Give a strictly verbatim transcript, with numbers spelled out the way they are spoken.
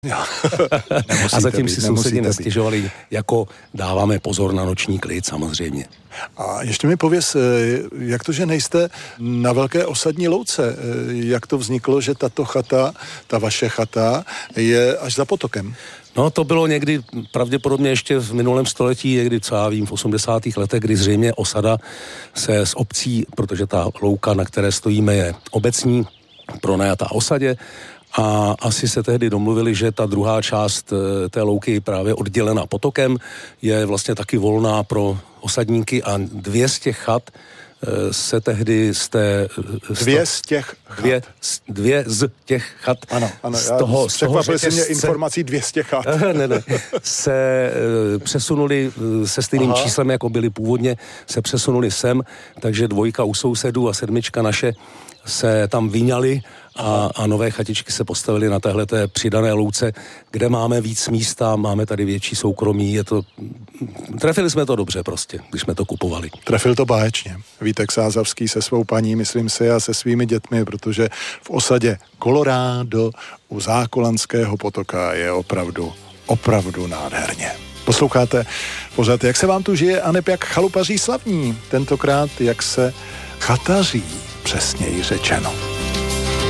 A zatím být, si sousedi nestěžovali, jako dáváme pozor na noční klid samozřejmě. A ještě mi pověz, jak to, že nejste na velké osadní louce? Jak to vzniklo, že tato chata, ta vaše chata, je až za potokem? No, to bylo někdy pravděpodobně ještě v minulém století, někdy, co já vím, v osmdesátých letech, kdy zřejmě osada se s obcí, protože ta louka, na které stojíme, je obecní, pronajatá osadě, a asi se tehdy domluvili, že ta druhá část té louky právě oddělená potokem je vlastně taky volná pro osadníky a dvě z těch chat se tehdy z té... Dvě z těch chat. Dvě, dvě z těch chat. Ano, ano, z toho, z toho překvapil si mě informací dvě z těch chat. ne, ne, se přesunuli se stejným Aha. číslem, jako byli původně, se přesunuli sem, takže dvojka u sousedů a sedmička naše se tam vyňali a, a nové chatičky se postavily na téhleté přidané louce, kde máme víc místa, máme tady větší soukromí, je to... Trefili jsme to dobře prostě, když jsme to kupovali. Trefil to báječně. Vítek Sázavský se svou paní, myslím si, a se svými dětmi, protože v osadě Colorado u Zákolanského potoka je opravdu, opravdu nádherně. Posloucháte pořád, jak se vám tu žije, aneb jak chalupaří slavní. Tentokrát, jak se chataří, přesněji řečeno.